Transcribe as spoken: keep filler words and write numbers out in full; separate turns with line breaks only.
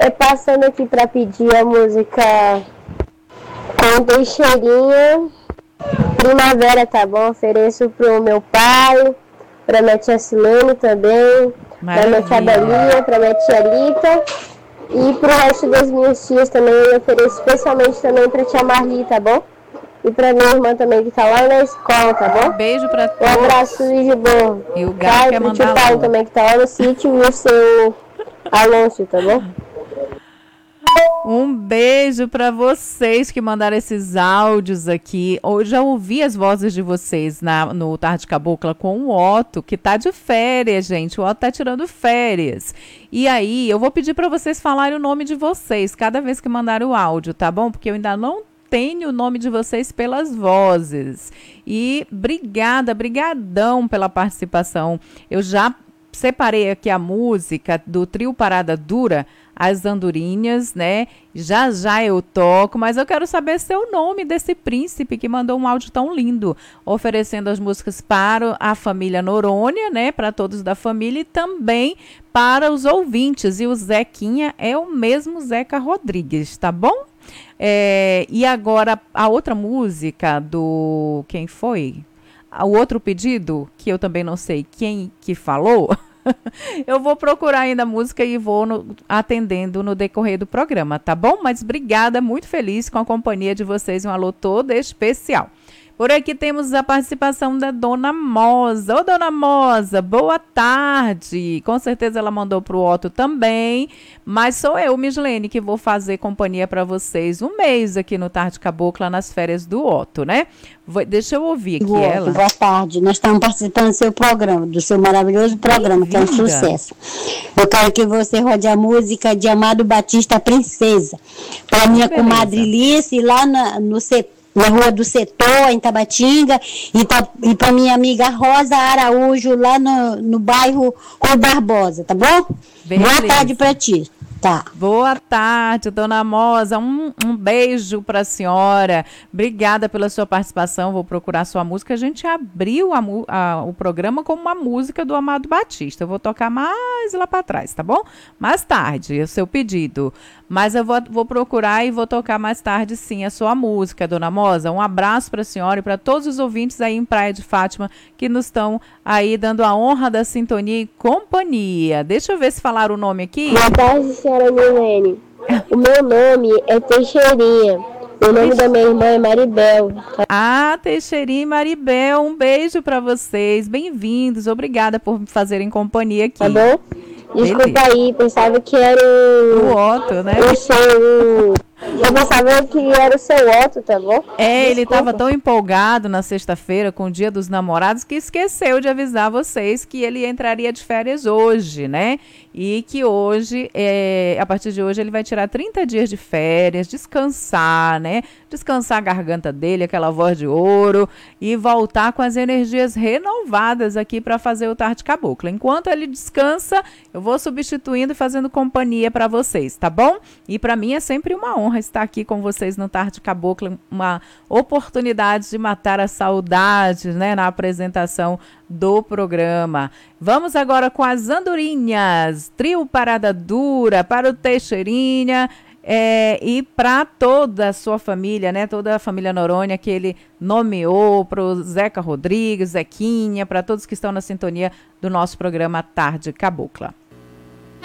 É passando aqui para pedir a música com Teixeirinha, Primavera, tá bom? Ofereço pro meu pai, pra minha tia Silene também, pra minha tia Belinha, pra minha tia Lita e pro resto das minhas tias também. Eu ofereço especialmente também pra tia Marli, tá bom? E pra minha irmã também que tá lá na escola, tá bom?
Um beijo pra todos.
Um abraço, Luiz bom.
E o Gato quer
pro tio
mandar
Paulo
alô.
também que tá lá no sítio e o seu Alonso, tá bom?
Um beijo para vocês que mandaram esses áudios aqui. Eu já ouvi as vozes de vocês na, no Tarde Cabocla com o Otto, que tá de férias, gente. O Otto tá tirando férias. E aí, eu vou pedir para vocês falarem o nome de vocês cada vez que mandarem o áudio, tá bom? Porque eu ainda não tenho o nome de vocês pelas vozes. E obrigada, brigadão pela participação. Eu já separei aqui a música do trio Parada Dura, As Andorinhas, né? Já já eu toco, mas eu quero saber seu nome desse príncipe que mandou um áudio tão lindo, oferecendo as músicas para a família Noronha, né? Para todos da família e também para os ouvintes. E o Zequinha é o mesmo Zeca Rodrigues, tá bom? É, e agora a outra música do... Quem foi? O outro pedido, que eu também não sei quem que falou, eu vou procurar ainda a música e vou no, atendendo no decorrer do programa, tá bom? Mas obrigada, muito feliz com a companhia de vocês, um alô todo especial. Por aqui temos a participação da Dona Moza. Ô, Dona Moza, boa tarde. Com certeza ela mandou para o Otto também, mas sou eu, Mislene, que vou fazer companhia para vocês um mês aqui no Tarde Cabocla, nas férias do Otto, né? Vou, deixa eu ouvir aqui
boa,
ela.
Boa tarde, nós estamos participando do seu programa, do seu maravilhoso programa, que é um sucesso. Eu quero que você rode a música de Amado Batista Princesa, para minha
Beleza.
comadre Lice, lá na, no setor, na Rua do Setor, em Tabatinga, e, tá, e para minha amiga Rosa Araújo, lá no, no bairro Rui Barbosa, tá bom?
Beleza.
Boa tarde para ti. Tá.
Boa tarde, Dona Moza. Um, um beijo para a senhora. Obrigada pela sua participação. Vou procurar sua música. A gente abriu a, a, o programa com uma música do Amado Batista. Eu vou tocar mais lá para trás, tá bom? Mais tarde, o seu pedido. Mas eu vou, vou procurar e vou tocar mais tarde, sim, a sua música, Dona Moza. Um abraço para a senhora e para todos os ouvintes aí em Praia de Fátima que nos estão aí dando a honra da sintonia e companhia. Deixa eu ver se falaram o nome aqui.
Boa tarde, senhora Milene. O meu nome é Teixeirinha. O nome da minha irmã é Maribel.
Ah, Teixeirinha e Maribel, um beijo para vocês. Bem-vindos. Obrigada por me fazerem companhia aqui.
Tá bom? Desculpa
Beleza.
aí, pensava que era o...
O Otto, né?
O seu... Eu pensava que era o seu Otto, tá bom?
É,
Desculpa.
ele estava tão empolgado na sexta-feira com o Dia dos Namorados que esqueceu de avisar vocês que ele entraria de férias hoje, né? E que hoje, é, a partir de hoje, ele vai tirar trinta dias de férias, descansar, né? Descansar a garganta dele, aquela voz de ouro, e voltar com as energias renovadas aqui para fazer o Tarde Cabocla. Enquanto ele descansa, eu vou substituindo e fazendo companhia para vocês, tá bom? E para mim é sempre uma honra estar aqui com vocês no Tarde Cabocla, uma oportunidade de matar a saudade, né, na apresentação do programa. Vamos agora com as Andorinhas, trio Parada Dura, para o Teixeirinha é, e para toda a sua família, né, toda a família Noronha que ele nomeou, para o Zeca Rodrigues, Zequinha, para todos que estão na sintonia do nosso programa Tarde Cabocla.